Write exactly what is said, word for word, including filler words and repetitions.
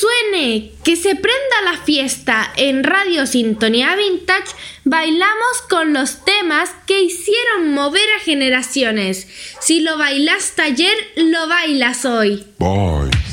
suene, que se prenda la fiesta. En Radio Sintonía Vintage bailamos con los temas que hicieron mover a generaciones. Si lo bailaste ayer, lo bailas hoy. Bye.